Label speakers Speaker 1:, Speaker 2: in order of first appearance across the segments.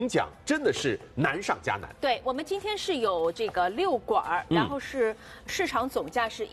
Speaker 1: 讲真的是难上加难。
Speaker 2: 对，我们今天是有这个6管，然后是市场总价是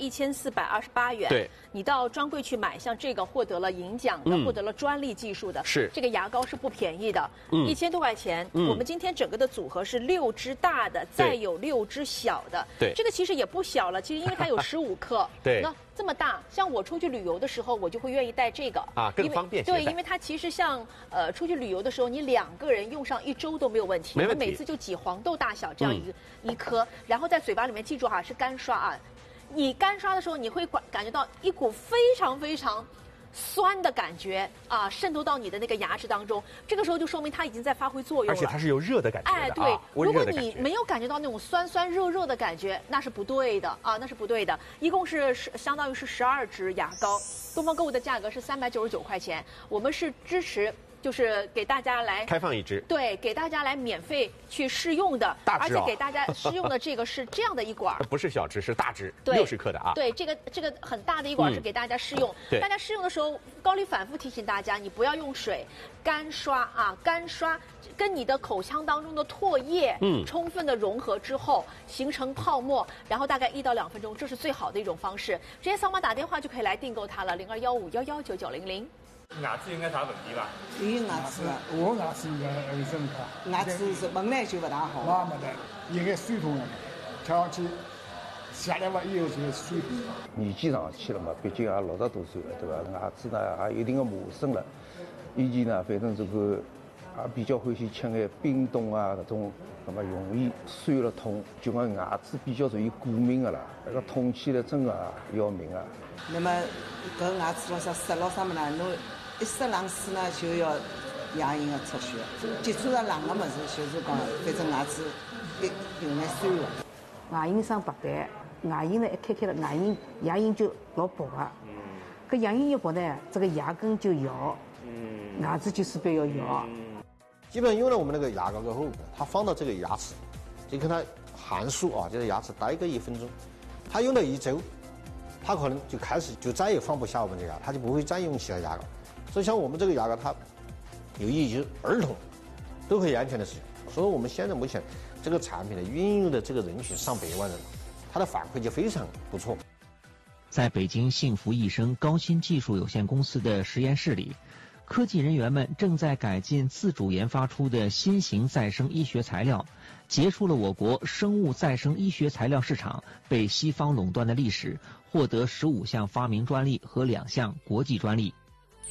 Speaker 2: 1428元。
Speaker 1: 对，
Speaker 2: 你到专柜去买，像这个获得了银奖的，获得了专利技术的，
Speaker 1: 是
Speaker 2: 这个牙膏是不便宜的，1000多块钱。我们今天整个的组合是6支大的，再有6支小的。
Speaker 1: 对，
Speaker 2: 这个其实也不小了，其实因为它有15克。
Speaker 1: 对，
Speaker 2: 那这么大，像我出去旅游的时候，我就会愿意带这个
Speaker 1: 啊，更方便携带。
Speaker 2: 对，因为它其实像出去旅游的时候，你2个人用上1周都没有问题。
Speaker 1: 没问题。
Speaker 2: 每次就挤黄豆大小这样一颗，然后在嘴巴里面记住哈，是干刷啊。你干刷的时候，你会感觉到一股非常非常酸的感觉啊，渗透到你的那个牙齿当中。这个时候就说明它已经在发挥作用了，
Speaker 1: 而且它是有热的感觉的。
Speaker 2: 哎，对，如果你没有感觉到那种酸酸热热的感觉，那是不对的啊，那是不对的。一共是相当于是12支牙膏，东方购物的价格是399块钱，我们是支持。就是给大家来
Speaker 1: 开放1支，
Speaker 2: 对，给大家来免费去试用的，
Speaker 1: 大支
Speaker 2: 而且给大家试用的这个是这样的一管，
Speaker 1: 不是小支，是大支，60克的啊。
Speaker 2: 对，这个很大的一管是给大家试用。大家试用的时候，高丽反复提醒大家，你不要用水，干刷啊，干刷跟你的口腔当中的唾液充分的融合之后，形成泡沫，然后大概1到2分钟，这是最好的一种方式。直接扫码打电话就可以来订购它了，0215119900。
Speaker 3: 牙齿应该啥问题吧？
Speaker 4: 有牙齿，
Speaker 5: 我牙齿应该卫生不好。
Speaker 4: 牙齿是本来就不大好。
Speaker 5: 那没得，应该水痛的，跳上去下来完以后就是水。
Speaker 6: 年纪上去了嘛，毕竟也60多岁了，对吧？牙齿呢也有一定的磨损了。以前呢，反正这个也比较欢喜吃点冰冻啊，搿种那么容易酸了痛，就讲牙齿比较容易过敏的啦，那个痛起来真的要命啊。
Speaker 4: 那么搿牙齿咯啥塞咯啥么呢？侬一塞冷水呢，就要牙龈的出血。接触到冷的么子，就是讲，反正牙齿有眼酸了。
Speaker 7: 牙龈上白带，牙龈呢一开了，牙龈就老薄啊。搿牙龈一薄呢，这个牙根就摇，牙齿就势必要摇。
Speaker 8: 基本用了我们那个牙膏过后，它放到这个牙齿，就跟它含漱啊，就在牙齿待个1分钟。它用了1周，它可能就开始就再也放不下我们这个牙，它就不会再用其他牙膏。所以像我们这个牙膏，它有益于儿童都可以安全的使用。所以我们现在目前这个产品的运用的这个人群上100万人，它的反馈就非常不错。
Speaker 9: 在北京幸福益生高新技术有限公司的实验室里，科技人员们正在改进自主研发出的新型再生医学材料，结束了我国生物再生医学材料市场被西方垄断的历史，获得15项发明专利和2项国际专利。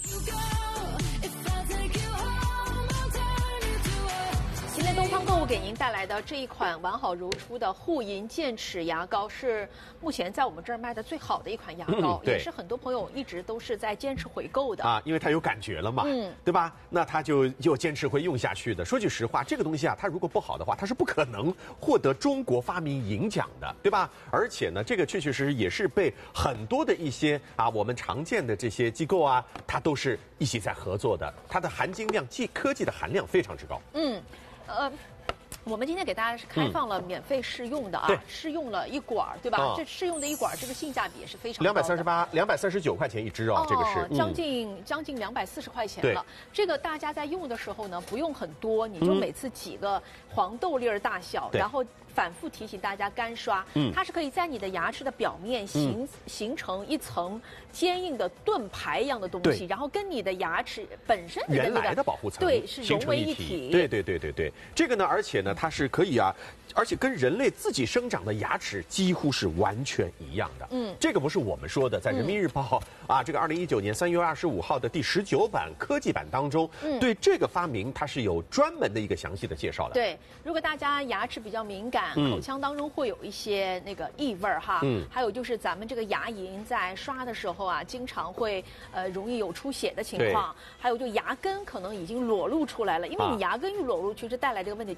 Speaker 2: 今天东方购物给您带来的这一款完好如初的护龈健齿牙膏，是目前在我们这儿卖的最好的一款牙膏，也是很多朋友一直都是在坚持回购的
Speaker 1: 啊，因为它有感觉了嘛，对吧？那它就坚持会用下去的。说句实话，这个东西啊，它如果不好的话，它是不可能获得中国发明银奖的，对吧？而且呢，这个确确实实也是被很多的一些我们常见的这些机构啊，它都是一起在合作的，它的含金量、科技的含量非常之高。
Speaker 2: 我们今天给大家是开放了免费试用的啊，试用了1管，对吧？这试用的1管，这个性价比也是非常高的。
Speaker 1: 239块钱1支哦，这个是
Speaker 2: 将近240块钱了。这个大家在用的时候呢，不用很多，你就每次几个黄豆粒儿大小，然后反复提醒大家干刷，它是可以在你的牙齿的表面形成一层坚硬的盾牌一样的东西，然后跟你的牙齿本身
Speaker 1: 原来的保护层
Speaker 2: 是融为一体。
Speaker 1: 对，这个呢，而且呢，它是可以而且跟人类自己生长的牙齿几乎是完全一样的。这个不是我们说的，在人民日报这个2019年3月25号的第19版科技版当中，对这个发明它是有专门的一个详细的介绍的。
Speaker 2: 对，如果大家牙齿比较敏感，口腔当中会有一些那个异味哈，还有就是咱们这个牙龈在刷的时候经常会容易有出血的情况，还有就牙根可能已经裸露出来了，因为你牙根一裸露，其实带来这个问题就是牙齿会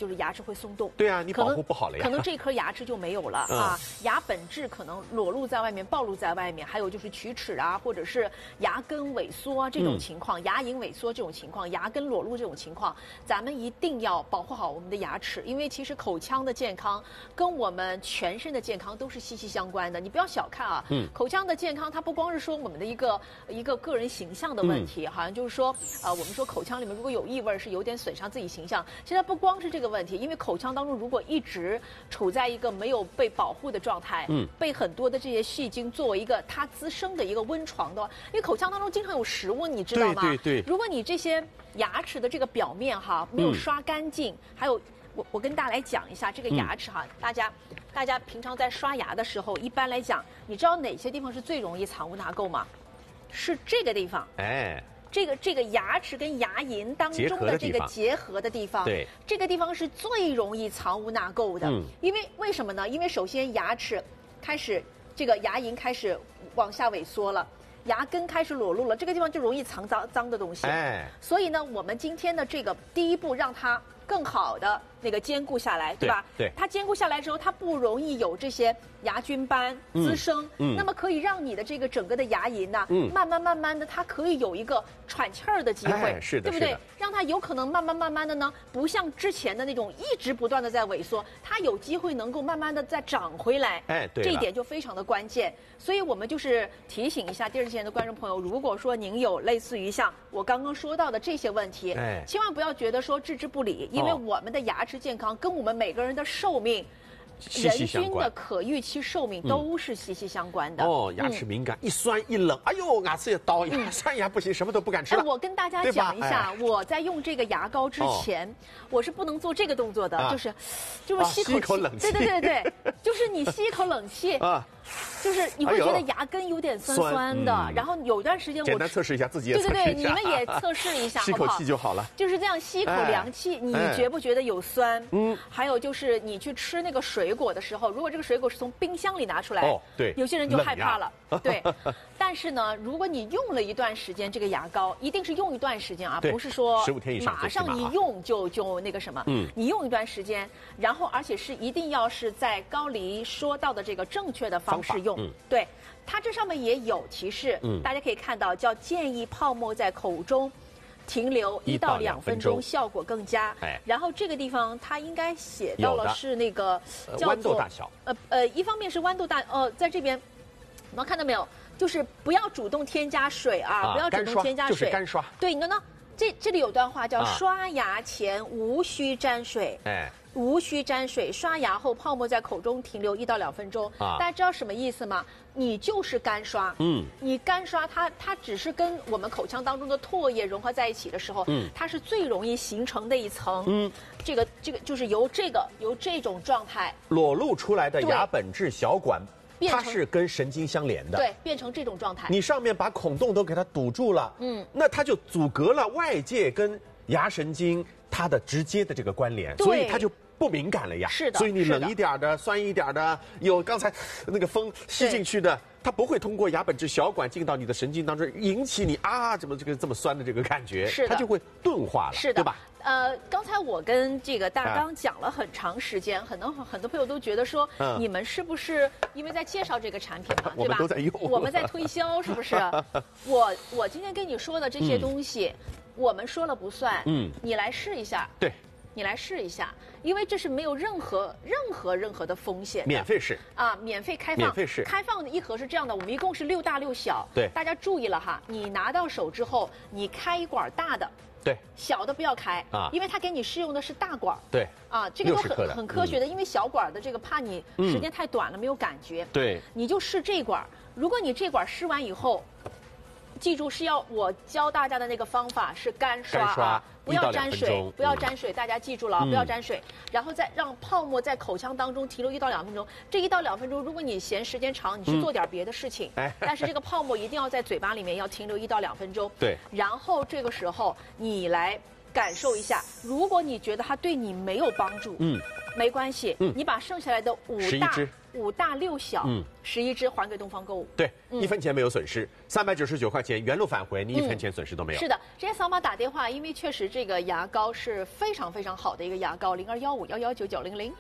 Speaker 2: 会松动。
Speaker 1: 对啊，你保护不好了呀。
Speaker 2: 可能这颗牙齿就没有了啊，牙本质可能裸露在外面、暴露在外面，还有就是龋齿啊，或者是牙根萎缩啊这种情况，牙龈萎缩这种情况，牙根裸露这种情况，咱们一定要保护好我们的牙齿，因为其实口腔的健康跟我们全身的健康都是息息相关的。你不要小看啊，口腔的健康它不光是说我们的一个个人形象的问题，好像就是说我们说口腔里面如果有异味是有点损伤自己形象，其实它不光是这个问题，因为口腔当中如果一直处在一个没有被保护的状态，被很多的这些细菌作为一个它滋生的一个温床的话，因为口腔当中经常有食物，你知道吗？
Speaker 1: 对。
Speaker 2: 如果你这些牙齿的这个表面没有刷干净，还有我跟大家来讲一下这个牙齿大家平常在刷牙的时候，一般来讲，你知道哪些地方是最容易藏污纳垢吗？是这个地方。哎。这个牙齿跟牙龈当中的这个结合的地方，对，这个地方是最容易藏污纳垢的。因为什么呢？因为首先牙齿开始这个牙龈开始往下萎缩了，牙根开始裸露了，这个地方就容易藏脏的东西。所以呢，我们今天的这个第一步让它更好的那个兼顾下来，对吧？对，它兼顾下来之后，它不容易有这些牙菌斑滋生，那么可以让你的这个整个的牙龈呢，慢慢的，它可以有一个喘气儿的机会，
Speaker 1: 是的，
Speaker 2: 对不对？让它有可能慢慢的呢，不像之前的那种一直不断的在萎缩，它有机会能够慢慢的再长回来。对，这一点就非常的关键。所以我们就是提醒一下电视前的观众朋友，如果说您有类似于像我刚刚说到的这些问题，千万不要觉得说置之不理，因为我们的牙齿健康跟我们每个人的寿命。人均的可预期寿命都是息息相关的。
Speaker 1: 牙齿敏感，一酸一冷，哎呦，牙齿也刀，酸牙不行，什么都不敢吃了。
Speaker 2: 我跟大家讲一下，我在用这个牙膏之前，我是不能做这个动作的，就是吸口
Speaker 1: 冷气。
Speaker 2: 对，就是你吸一口冷气啊。就是你会觉得牙根有点酸的，然后有段时间
Speaker 1: 简单测试一下自己也测试一下，
Speaker 2: 对，你们也测试一下，
Speaker 1: 吸口气就好了。
Speaker 2: 就是这样吸一口凉气，你觉不觉得有酸？还有就是你去吃那个水果的时候，如果这个水果是从冰箱里拿出来，
Speaker 1: 对，
Speaker 2: 有些人就害怕了。对，但是呢，如果你用了一段时间这个牙膏，一定是用一段时间啊，不是说
Speaker 1: 15天以上
Speaker 2: 马上一用就那个什么。你用一段时间，然后而且是一定要是在高黎说到的这个正确的方式用。对，它这上面也有提示，大家可以看到叫建议泡沫在口中停留1到2分钟，效果更佳。然后这个地方它应该写到了是那个叫做
Speaker 1: 豌豆大小。
Speaker 2: 一方面是豌豆大，在这边我们看到没有？就是不要主动添加水啊，不要主动添加水，
Speaker 1: 就是干刷。
Speaker 2: 对，你看呢？这里有段话叫刷牙前无需沾水。无需沾水，刷牙后泡沫在口中停留1到2分钟。大家知道什么意思吗？你就是干刷。你干刷它只是跟我们口腔当中的唾液融合在一起的时候，它是最容易形成的一层。这个就是由这种状态
Speaker 1: 裸露出来的牙本质小管。它是跟神经相连的，
Speaker 2: 对，变成这种状态。
Speaker 1: 你上面把孔洞都给它堵住了，那它就阻隔了外界跟牙神经它的直接的这个关联，所以它就不敏感了呀。
Speaker 2: 是的，
Speaker 1: 所以你冷一点的、酸一点的，有刚才那个风吸进去的，它不会通过牙本质小管进到你的神经当中，引起你怎么这么酸的这个感觉，
Speaker 2: 是的，
Speaker 1: 它就会钝化了，
Speaker 2: 是的，
Speaker 1: 对吧？
Speaker 2: 刚才我跟这个大刚讲了很长时间，很多朋友都觉得说，你们是不是因为在介绍这个产品嘛，对吧？
Speaker 1: 我们都在用，
Speaker 2: 我们在推销，是不是？我今天跟你说的这些东西，我们说了不算，你来试一下，
Speaker 1: 对，
Speaker 2: 你来试一下，因为这是没有任何的风险的，
Speaker 1: 免费试
Speaker 2: 啊，免费开放，
Speaker 1: 免费试，
Speaker 2: 开放的一盒是这样的，我们一共是6大6小，
Speaker 1: 对，
Speaker 2: 大家注意了哈，你拿到手之后，你开一管大的。
Speaker 1: 对，
Speaker 2: 小的不要开啊，因为它给你试用的是大管。
Speaker 1: 对，
Speaker 2: 这个都很科学的，因为小管的这个怕你时间太短了没有感觉。
Speaker 1: 对，
Speaker 2: 你就试这管，如果你这管试完以后，记住是要我教大家的那个方法是干刷啊，不要沾水，不要沾水，大家记住了啊，不要沾水，然后再让泡沫在口腔当中停留1到2分钟。这1到2分钟，如果你嫌时间长，你去做点别的事情，但是这个泡沫一定要在嘴巴里面要停留1到2分钟。
Speaker 1: 对，
Speaker 2: 然后这个时候你来感受一下。如果你觉得它对你没有帮助，没关系，你把剩下来的5大6小，11支还给东方购物。
Speaker 1: 对，1分钱没有损失，399块钱原路返回，你1分钱损失都没有。
Speaker 2: 是的，直接扫码打电话，因为确实这个牙膏是非常非常好的一个牙膏，0215119900。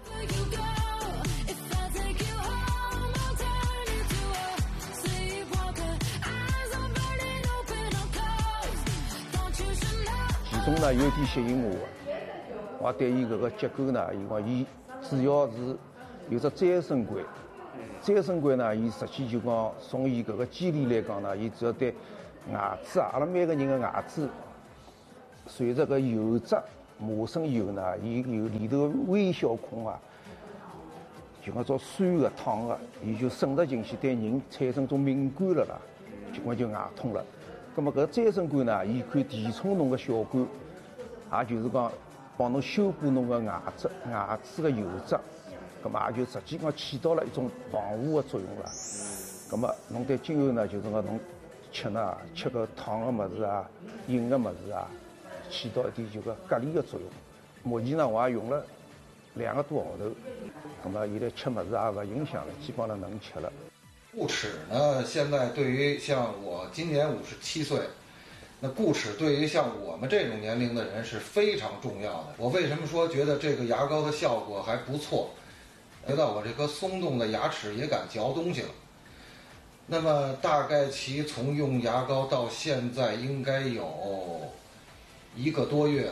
Speaker 6: 其中呢有点吸引我对伊搿个结构呢，伊主要是有只再生柜。再生柜呢，伊实际就讲从伊搿个机理来讲呢，伊主要对牙齿啊，阿拉每个人的牙齿，随着搿油质麻生以后呢，伊有里头微小孔啊，就讲做酸的、烫的，伊就渗入进去，对人产生种敏感了啦，就牙痛了。那么搿再生柜呢，伊可以填充侬个小管，也就是讲帮侬修补侬个牙齿个油质，那么也就实际上起到了一种防护的作用了。那么侬对今后呢，就是讲侬吃个烫个物事啊、硬个物事啊，起到一点就个隔离的作用。目前呢，我也用了2个多号头，那么现在吃物事也勿影响了，基本上能吃了。
Speaker 10: 固齿呢，现在对于像我今年57岁，那固齿对于像我们这种年龄的人是非常重要的。我为什么说觉得这个牙膏的效果还不错？觉得我这颗松动的牙齿也敢嚼东西了。那么大概其从用牙膏到现在应该有1个多月了。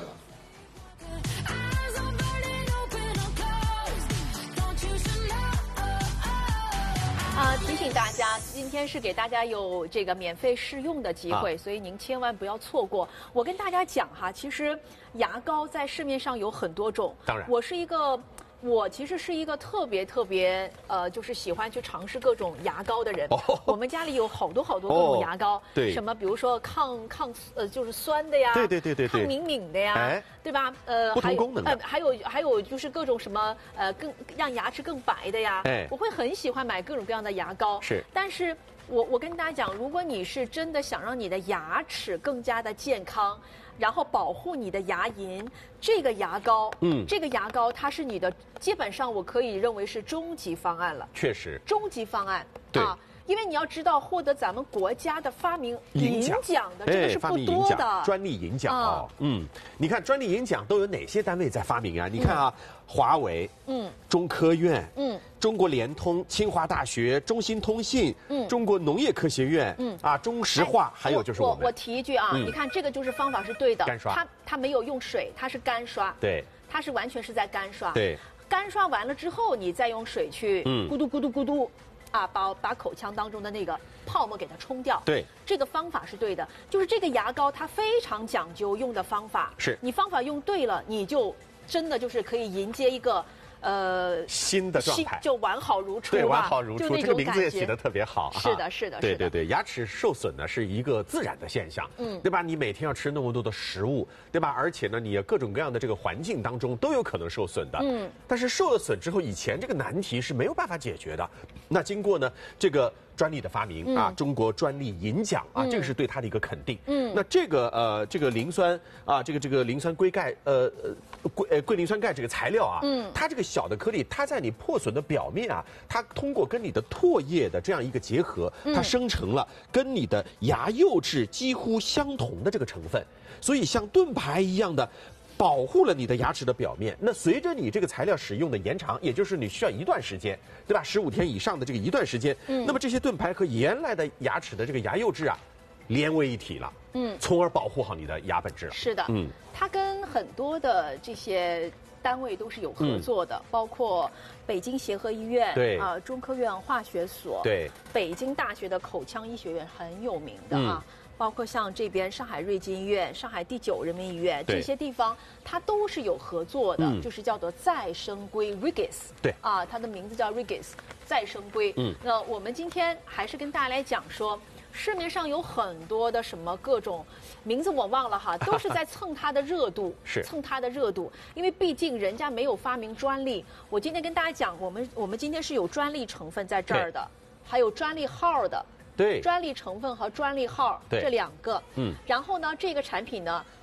Speaker 2: 提醒大家，今天是给大家有这个免费试用的机会，所以您千万不要错过。我跟大家讲哈，其实牙膏在市面上有很多种，
Speaker 1: 当然，
Speaker 2: 我其实是一个特别就是喜欢去尝试各种牙膏的人。我们家里有好多各种牙膏，
Speaker 1: 对，
Speaker 2: 什么比如说就是酸的呀，
Speaker 1: 对，
Speaker 2: 抗敏的呀，对吧？
Speaker 1: 不同功能的，
Speaker 2: 还有就是各种什么更让牙齿更白的呀。我会很喜欢买各种各样的牙膏。
Speaker 1: 是，
Speaker 2: 但是我跟大家讲，如果你是真的想让你的牙齿更加的健康，然后保护你的牙龈，这个牙膏，它是你的，基本上我可以认为是终极方案了。
Speaker 1: 确实，
Speaker 2: 终极方案。
Speaker 1: 对。
Speaker 2: 因为你要知道，获得咱们国家的发明银奖的这个是不多的，
Speaker 1: 专利银奖哦。你看专利银奖都有哪些单位在发明啊？你看啊，华为，中科院，中国联通、清华大学、中兴通信，中国农业科学院，中石化，还有就是
Speaker 2: 我提一句啊，你看这个就是方法是对的，
Speaker 1: 干刷，
Speaker 2: 它没有用水，它是干刷，
Speaker 1: 对，
Speaker 2: 它是完全是在干刷，
Speaker 1: 对，
Speaker 2: 干刷完了之后，你再用水去咕嘟咕嘟咕嘟。把口腔当中的那个泡沫给它冲掉。
Speaker 1: 对，
Speaker 2: 这个方法是对的。就是这个牙膏它非常讲究用的方法。
Speaker 1: 是，
Speaker 2: 你方法用对了，你就真的就是可以迎接一个
Speaker 1: 新的状态，
Speaker 2: 就完好如初。
Speaker 1: 对，完好如初，这个名字也起得特别好。
Speaker 2: 是的，是的，
Speaker 1: 对，牙齿受损呢是一个自然的现象，对吧？你每天要吃那么多的食物，对吧？而且呢，你各种各样的这个环境当中都有可能受损的。但是受了损之后，以前这个难题是没有办法解决的。那经过呢这个专利的发明中国专利银奖这个是对它的一个肯定。那这个磷酸这个磷酸硅钙硅磷酸钙这个材料它这个小的颗粒，它在你破损的表面它通过跟你的唾液的这样一个结合，它生成了跟你的牙釉质几乎相同的这个成分，所以像盾牌一样的。保护了你的牙齿的表面，那随着你这个材料使用的延长，也就是你需要一段时间，对吧？15天以上的这个一段时间，那么这些盾牌和原来的牙齿的这个牙釉质连为一体了，从而保护好你的牙本质了。
Speaker 2: 是的，它跟很多的这些单位都是有合作的，包括北京协和医院，
Speaker 1: 对
Speaker 2: 中科院化学所，
Speaker 1: 对，
Speaker 2: 北京大学的口腔医学院很有名的包括像这边上海瑞金医院、上海第9人民医院这些地方，它都是有合作的，就是叫做再生硅 Regis。
Speaker 1: 对
Speaker 2: 它的名字叫 Regis 再生硅。那我们今天还是跟大家来讲说，市面上有很多的什么各种名字我忘了都是在蹭它的热度，蹭它的热度。因为毕竟人家没有发明专利。我今天跟大家讲，我们今天是有专利成分在这儿的，还有专利号的。
Speaker 1: 对，
Speaker 2: 专利成分和专利号这2个，然后呢，这个产品呢，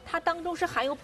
Speaker 2: 它当中是含有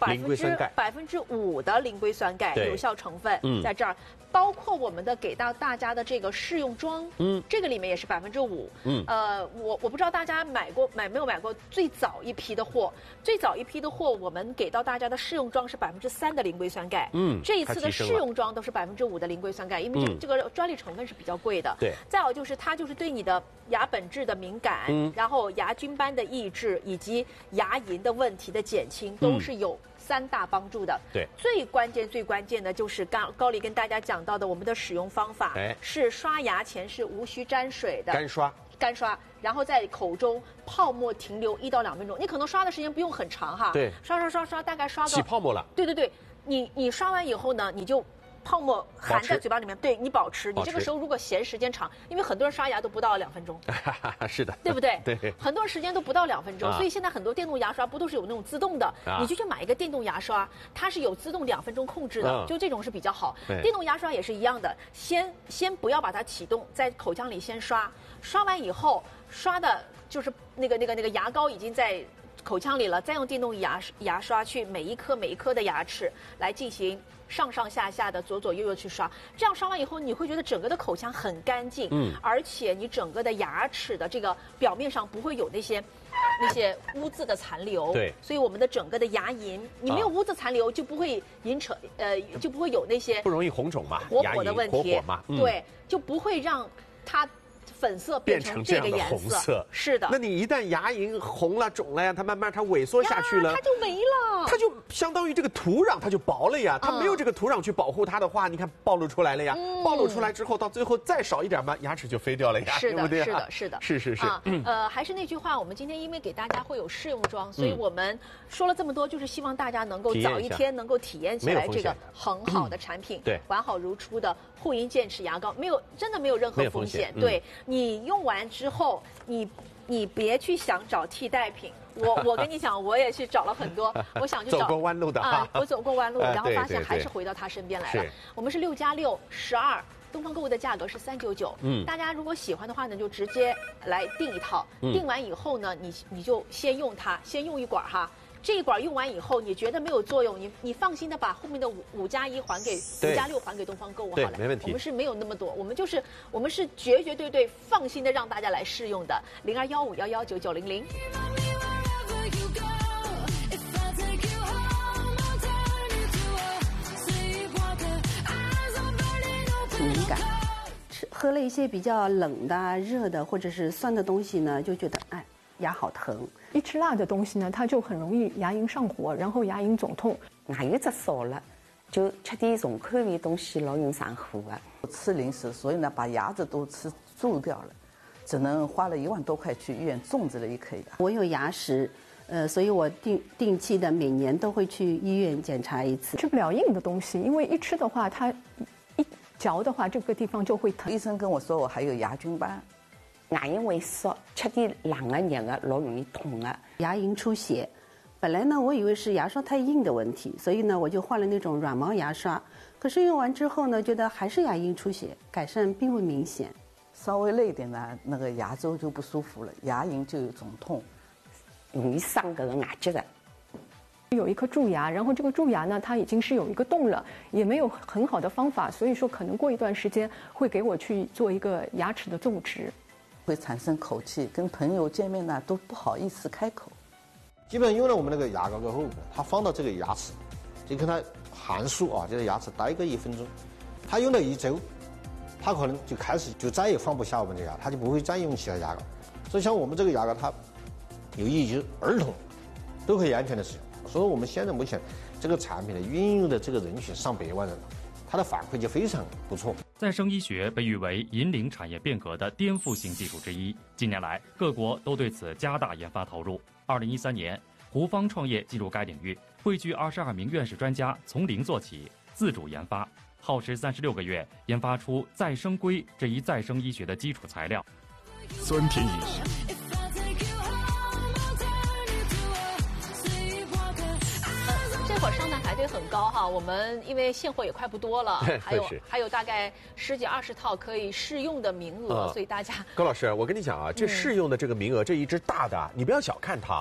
Speaker 2: 5%的磷龟酸钙有效成分在这儿。包括我们的给到大家的这个试用装，这个里面也是5%。我不知道大家没有买过最早一批的货，我们给到大家的试用装是3%的磷龟酸钙。这一次的试用装都是5%的磷龟酸钙，因为这个专利成分是比较贵的。
Speaker 1: 对。
Speaker 2: 再有就是它就是对你的牙本质的敏感，然后牙菌斑的抑制以及牙龈的问题的减轻，都是有3大帮助的。
Speaker 1: 对，
Speaker 2: 最关键的就是高丽跟大家讲到的，我们的使用方法是刷牙前是无需沾水的干刷，然后在口中泡沫停留1到2分钟。你可能刷的时间不用很长哈，
Speaker 1: 对，
Speaker 2: 刷，大概刷个
Speaker 1: 起泡沫了。
Speaker 2: 对，你刷完以后呢，你就泡沫含在嘴巴里面，对你保持。你这个时候如果嫌时间长，因为很多人刷牙都不到2分钟，
Speaker 1: 是的，
Speaker 2: 对不对？
Speaker 1: 对，
Speaker 2: 很多人时间都不到2分钟，所以现在很多电动牙刷不都是有那种自动的？你就去买一个电动牙刷，它是有自动2分钟控制的，就这种是比较好。电动牙刷也是一样的，先不要把它启动，在口腔里先刷完以后，刷的就是那个牙膏已经在口腔里了，再用电动牙刷去每一颗的牙齿来进行上下的左右去刷，这样刷完以后，你会觉得整个的口腔很干净，而且你整个的牙齿的这个表面上不会有那些污渍的残留，
Speaker 1: 对，
Speaker 2: 所以我们的整个的牙龈，你没有污渍残留，就不会就不会有那些
Speaker 1: 不容易红肿嘛，
Speaker 2: 火的问题，
Speaker 1: 火嘛，
Speaker 2: 对，就不会让它粉色变成这个颜色，是的。
Speaker 1: 那你一旦牙龈红了、肿了呀，它慢慢萎缩下去了，
Speaker 2: 它就没了。
Speaker 1: 它就相当于这个土壤它就薄了呀，它没有这个土壤去保护它的话，你看暴露出来了呀。暴露出来之后，到最后再少一点嘛，牙齿就飞掉了呀，对不对？
Speaker 2: 是的。还是那句话，我们今天因为给大家会有试用装，所以我们说了这么多，就是希望大家能够早一天能够体验起来这个很好的产品，
Speaker 1: 对，
Speaker 2: 完好如初的护龈健齿牙膏，真的没有任何风险，对。你用完之后，你别去想找替代品。我跟你讲，我也去找了很多，我想去找
Speaker 1: 走过弯路的
Speaker 2: 我走过弯路，然后发现还是回到他身边来了。我们是6+6=12，东方购物的价格是399。大家如果喜欢的话呢，就直接来订一套。订完以后呢，你就先用它，先用一管哈。这一管用完以后，你觉得没有作用，你放心的把后面的5+1还给5+6还给东方购物好了，
Speaker 1: 没问题。
Speaker 2: 我们是没有那么多，我们是绝对放心的让大家来试用的。0215119900。
Speaker 11: 敏感，喝了一些比较冷的、热的或者是酸的东西呢，就觉得牙好疼。
Speaker 12: 一吃辣的东西呢，它就很容易牙龈上火，然后牙龈肿痛。
Speaker 13: 牙有只少了，就吃点重口味东西老容易上火啊。
Speaker 4: 吃零食，所以呢把牙子都吃蛀掉了，只能花了1万多块去医院种植了一颗牙。
Speaker 11: 我有牙石，所以我定期的每年都会去医院检查一次。
Speaker 12: 吃不了硬的东西，因为一吃的话，它一嚼的话，这个地方就会疼。
Speaker 4: 医生跟我说我还有牙菌斑。
Speaker 13: 牙龈萎缩，吃点冷的热的老容易痛啊。
Speaker 11: 牙龈出血，本来呢我以为是牙刷太硬的问题，所以呢我就换了那种软毛牙刷。可是用完之后呢，觉得还是牙龈出血，改善并不明显。
Speaker 4: 稍微累一点呢，那个牙周就不舒服了，牙龈就有肿痛，
Speaker 13: 容易伤这个牙结的。
Speaker 12: 有一颗蛀牙，然后这个蛀牙呢，它已经是有一个洞了，也没有很好的方法，所以说可能过一段时间会给我去做一个牙齿的种植。
Speaker 4: 会产生口气，跟朋友见面呢都不好意思开口。
Speaker 8: 基本上用了我们那个牙膏过后，它放到这个牙齿，就跟它含漱啊，就在牙齿待个1分钟。它用了1周，它可能就开始就再也放不下我们的牙，它就不会再用其他牙膏。所以像我们这个牙膏，它有益于儿童都可以安全的使用。所以我们现在目前这个产品的运用的这个人群上100万人了，它的反馈就非常不错。
Speaker 14: 再生医学被誉为引领产业变革的颠覆性技术之一。近年来，各国都对此加大研发投入。2013年，胡方创业进入该领域，汇聚22名院士专家，从零做起，自主研发，耗时36个月，研发出再生硅这一再生医学的基础材料。
Speaker 15: 酸甜饮食。
Speaker 2: 这会儿上台排队很高哈，我们因为现货也快不多了，还有大概10几20套可以试用的名额，所以大家。
Speaker 1: 高老师，我跟你讲啊，这试用的这个名额，这一只大的，你不要小看它。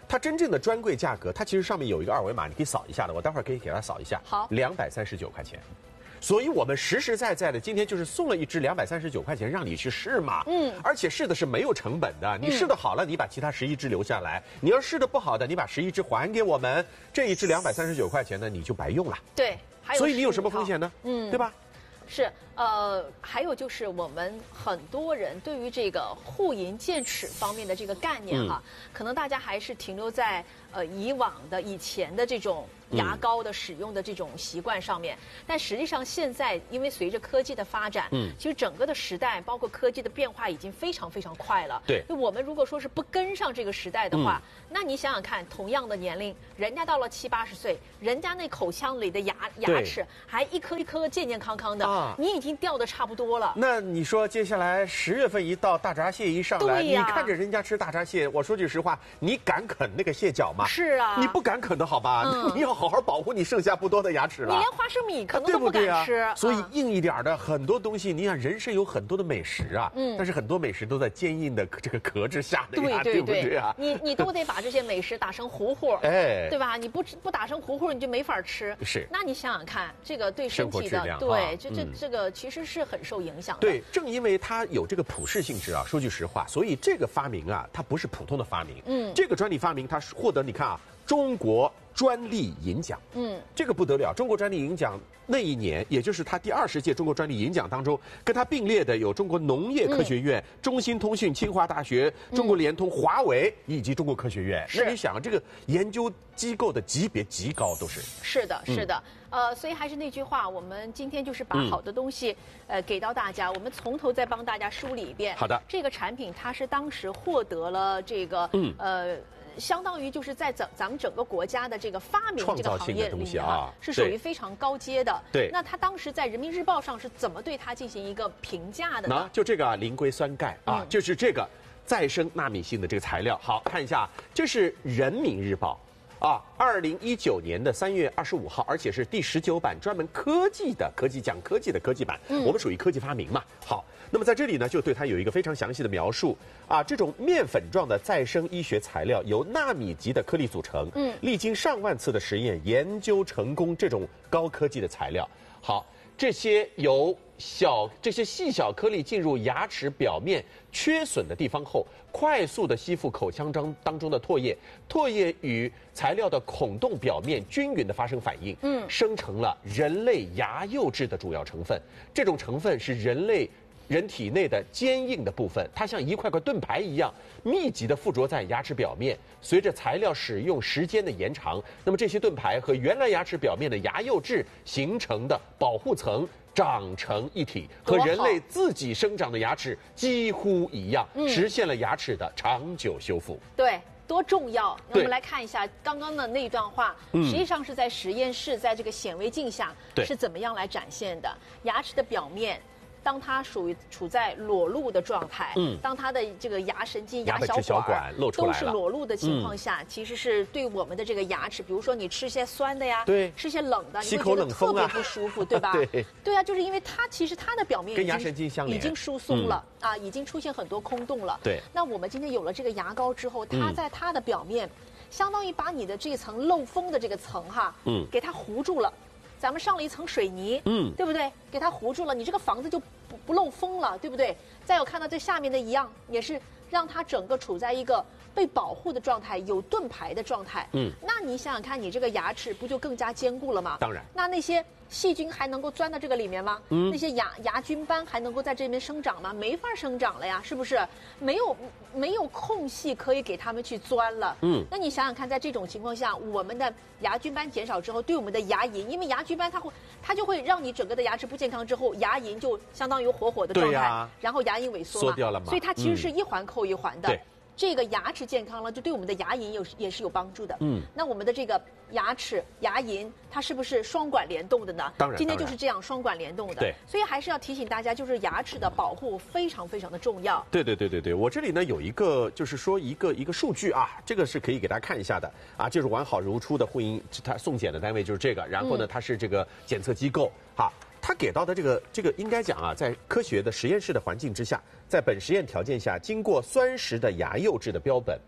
Speaker 1: 它真正的专柜价格，它其实上面有一个二维码，你可以扫一下的，我待会儿可以给它扫一下。
Speaker 2: 好
Speaker 1: ，239块钱。所以我们实实在在的今天就是送了一支239块钱让你去试嘛，而且试的是没有成本的，你试的好了，你把其他11支留下来，你要试的不好的，你把11支还给我们，这一支239块钱呢你就白用了。
Speaker 2: 对，还有
Speaker 1: 所以你有什么风险呢？对吧？
Speaker 2: 是，还有就是我们很多人对于这个护龈健齿方面的这个概念哈，可能大家还是停留在以前的这种牙膏的使用的这种习惯上面，但实际上现在因为随着科技的发展，其实整个的时代包括科技的变化已经非常非常快了。
Speaker 1: 对，
Speaker 2: 我们如果说是不跟上这个时代的话，那你想想看，同样的年龄，人家到了70、80岁，人家那口腔里的牙齿还一颗一颗健健康康的，你已经掉的差不多了。
Speaker 1: 那你说接下来10月份一到，大闸蟹一上来，你看着人家吃大闸蟹，我说句实话，你敢啃那个蟹脚吗？
Speaker 2: 是啊，
Speaker 1: 你不敢啃的好吧？你要好好保护你剩下不多的牙齿了。
Speaker 2: 你连花生米可能都不敢吃。
Speaker 1: 所以硬一点的很多东西，你想人生有很多的美食啊，但是很多美食都在坚硬的这个壳之下的呀，对不对啊？
Speaker 2: 你都得把这些美食打成糊糊，对吧？你不打成糊糊，你就没法吃。
Speaker 1: 是。
Speaker 2: 那你想想看，这个对身体的这个其实是很受影响的。
Speaker 1: 对，正因为它有这个普适性质啊，说句实话，所以这个发明啊，它不是普通的发明。这个专利发明它获得你看啊，中国专利银奖，这个不得了。中国专利银奖那一年，也就是他第20届中国专利银奖当中，跟他并列的有中国农业科学院、中兴通讯、清华大学、中国联通、华为以及中国科学院。那你想，这个研究机构的级别极高，都是。
Speaker 2: 是的，是的。所以还是那句话，我们今天就是把好的东西给到大家，我们从头再帮大家梳理一遍。
Speaker 1: 好的。
Speaker 2: 这个产品它是当时获得了这个相当于就是在咱们整个国家的这个发明这个行业里面是属于非常高阶的。
Speaker 1: 对。
Speaker 2: 那他当时在人民日报上是怎么对他进行一个评价的呢？
Speaker 1: 就这个磷硅酸钙啊，就是这个再生纳米性的这个材料。好，看一下，这是人民日报。2019年的3月25号，而且是第19版，专门讲科技的科技版。我们属于科技发明嘛。好，那么在这里呢，就对它有一个非常详细的描述啊。这种面粉状的再生医学材料由纳米级的颗粒组成，历经上万次的实验研究成功，这种高科技的材料。好，这些细小颗粒进入牙齿表面缺损的地方后，快速的吸附口腔当中的唾液，唾液与材料的孔洞表面均匀的发生反应，生成了人类牙釉质的主要成分。这种成分是人体内的坚硬的部分，它像一块块盾牌一样密集地附着在牙齿表面。随着材料使用时间的延长，那么这些盾牌和原来牙齿表面的牙釉质形成的保护层长成一体，和人类自己生长的牙齿几乎一样，实现了牙齿的长久修复。
Speaker 2: 对。多重要！那我们来看一下刚刚的那一段话，实际上是在实验室，在这个显微镜下是怎么样来展现的。牙齿的表面，当它处在裸露的状态，当它的这个牙神经、牙小管
Speaker 1: 露出来了，
Speaker 2: 都是裸露的情况下，其实是对我们的这个牙齿，比如说你吃些酸的呀，吃些冷的，你会觉得特别不舒服，对吧？对啊，就是因为它其实它的表面
Speaker 1: 跟牙神经相连，
Speaker 2: 已经疏松了啊，已经出现很多空洞了。
Speaker 1: 对，
Speaker 2: 那我们今天有了这个牙膏之后，它在它的表面，相当于把你的这层漏风的这个层给它糊住了。咱们上了一层水泥，对不对？给它糊住了，你这个房子就不漏风了，对不对？再有看到这下面的一样，也是让它整个处在一个被保护的状态，有盾牌的状态。那你想想看，你这个牙齿不就更加坚固了吗？
Speaker 1: 当然。
Speaker 2: 那些细菌还能够钻到这个里面吗？那些牙菌斑还能够在这边生长吗？没法生长了呀，是不是？没有空隙可以给它们去钻了。那你想想看，在这种情况下，我们的牙菌斑减少之后，对我们的牙龈，因为牙菌斑它就会让你整个的牙齿不健康之后，牙龈就相当于活的状态，然后牙龈萎缩
Speaker 1: 嘛，
Speaker 2: 所以它其实是一环扣一环的。这个牙齿健康了，就对我们的牙龈也是有帮助的。那我们的这个牙齿、牙龈，它是不是双管联动的呢？
Speaker 1: 当然，
Speaker 2: 今天就是这样双管联动的。
Speaker 1: 对，
Speaker 2: 所以还是要提醒大家，就是牙齿的保护非常非常的重要。
Speaker 1: 对，我这里呢有一个，就是说一个数据啊，这个是可以给大家看一下的啊，就是完好如初的护龈，它送检的单位就是这个，然后呢，它是这个检测机构哈。他给到的这个应该讲啊，在科学的实验室的环境之下，在本实验条件下，经过酸蚀的牙釉质的标本，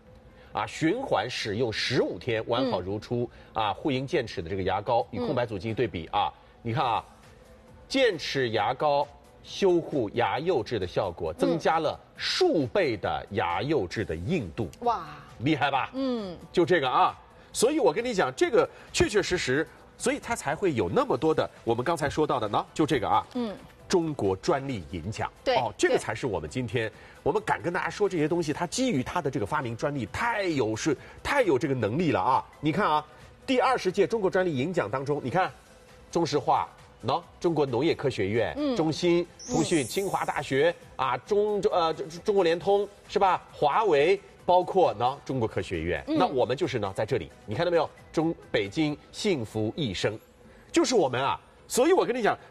Speaker 1: 啊，循环使用15天，完好如初啊，护龈健齿的这个牙膏与空白阻剂对比啊，你看啊，健齿牙膏修护牙釉质的效果，增加了数倍的牙釉质的硬度。
Speaker 2: 哇，
Speaker 1: 厉害吧？就这个啊，所以我跟你讲，这个确确实实，所以它才会有那么多的我们刚才说到的呢，就这个啊，中国专利银奖。
Speaker 2: 对，
Speaker 1: 哦，这个才是我们今天我们敢跟大家说这些东西，它基于它的这个发明专利太有这个能力了啊！你看啊，第20届中国专利银奖当中，你看，中石化。中国农业科学院、中兴、通讯、清华大学啊，中国联通是吧？华为，包括中国科学院，那我们就是在这里，你看到没有？北京幸福益生，就是我们啊。所以我跟你讲，